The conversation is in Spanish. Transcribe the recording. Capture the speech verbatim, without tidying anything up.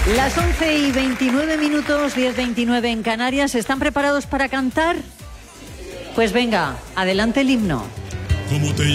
Las once y veintinueve minutos, diez veintinueve en Canarias. ¿Están preparados para cantar? Pues venga, adelante el himno. ¿Cómo te